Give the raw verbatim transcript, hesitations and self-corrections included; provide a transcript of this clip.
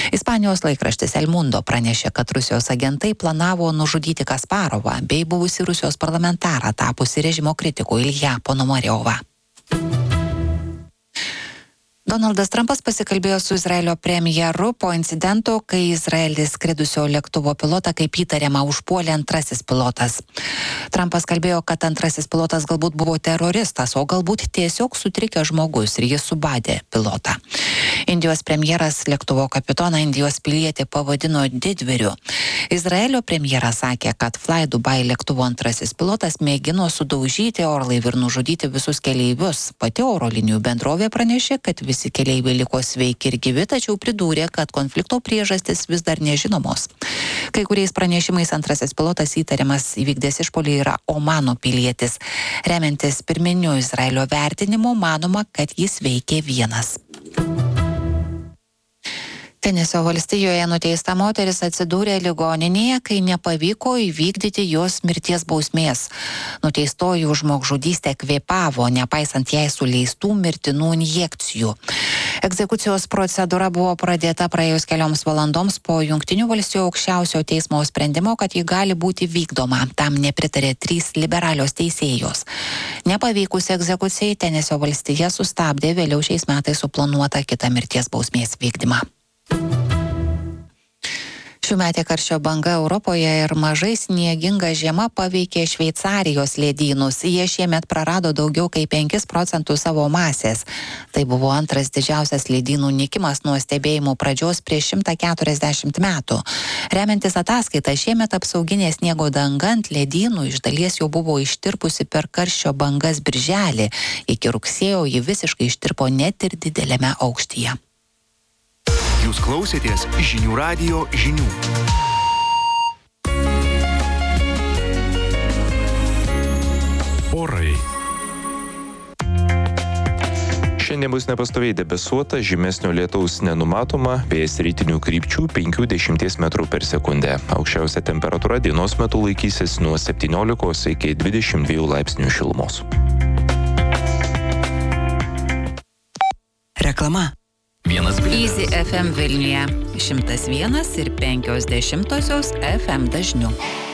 Ispanijos laikraštis El Mundo pranešė, kad Rusijos agentai planavo nužudyti Kasparovą bei buvusį Rusijos parlamentarą tapusi režimo kritiku Ilja Ponomariovą. Donaldas Trumpas pasikalbėjo su Izraelio premjeru po incidento, kai Izraelis skridusio lėktuvo pilotą kaip įtariama užpuolė antrasis pilotas. Trumpas kalbėjo, kad antrasis pilotas galbūt buvo teroristas, o galbūt tiesiog sutrikęs žmogus ir jis subadė pilotą. Indijos premjeras lėktuvo kapitoną Indijos pilietį pavadino didvyriu. Izraelio premjeras sakė, kad Fly Dubai lėktuvo antrasis pilotas mėgino sudaužyti orlaivį ir nužudyti visus keleivius. Pati oro linijų bendrovė pranešė, kad visi keleiviai liko sveiki ir gyvi, tačiau pridūrė, kad konflikto priežastis vis dar nežinomos. Kai kuriais pranešimais antrasis pilotas įtariamas įvykdęs išpuolį yra Omano pilietis. Remiantis pirminiu Izraelio vertinimu, manoma, kad jis veikė vienas. Tenesio valstijoje nuteista moteris atsidūrė ligoninėje, kai nepavyko įvykdyti jos mirties bausmės. Nuteistoji už žmogžudystę kvėpavo, nepaisant jai suleistų mirtinų injekcijų. Egzekucijos procedūra buvo pradėta praėjus kelioms valandoms po Jungtinių valstijų aukščiausio teismo sprendimo, kad ji gali būti vykdoma. Tam nepritarė trys liberalios teisėjos. Nepavykus egzekucijai, Tenesio valstija sustabdė vėliau šiais metais suplanuotą kitą mirties bausmės vykdymą. Šiųmetė karščio banga Europoje ir mažai snieginga žiema paveikė Šveicarijos ledynus. Jie šiemet prarado daugiau kaip penkis procentus savo masės. Tai buvo antras didžiausias ledynų nykimas nuo stebėjimų pradžios prieš šimtą keturiasdešimt metų. Remiantis ataskaitą, šiemet apsauginė sniego danga ant ledynų iš dalies jau buvo ištirpusi per karščio bangas birželį. Iki rugsėjo ji visiškai ištirpo net ir didelėme aukštyje. Jūs klausėtės žinių radijo žinių. Orai. Šiandien bus nepastoviai debesuota, žymesnio lietaus nenumatoma, vėjas rytinių krypčių penki dešimt metrų per sekundę. Aukščiausia temperatūra dienos metu laikysis nuo septyniolikos iki dvidešimt dviejų laipsnių šilumos. Reklama. Easy F M Vilniuje šimtas vienas ir penkios dešimtosios F M dažniu.